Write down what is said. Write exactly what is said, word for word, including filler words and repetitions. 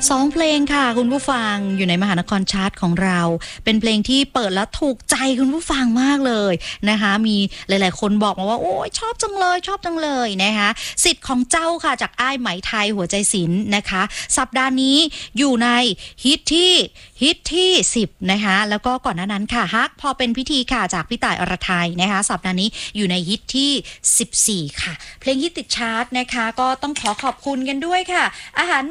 สองเพลงค่ะคุณผู้ฟังอยู่ในมหานครชาร์ตของเราเป็นเพลงที่เปิดแล้วถูกใจคุณผู้ฟังมากเลยนะคะมีหลายๆคนบอกมาว่าโอ้ยชอบจังเลยชอบจังเลยนะคะสิทธิ์ของเจ้าค่ะจากอ้ายไหมไทยหัวใจศิลป์นะคะสัปดาห์นี้อยู่ในฮิตที่ฮิตที่สิบนะคะแล้วก็ก่อนหน้านั้นค่ะฮักพอเป็นพิธีค่ะจากพี่ต่ายอรไทยนะคะสัปดาห์นี้อยู่ในฮิตที่สิบสี่ค่ะเพลงฮิตติดชาร์ตนะคะก็ต้องขอขอบคุณกันด้วยค่ะอาหาร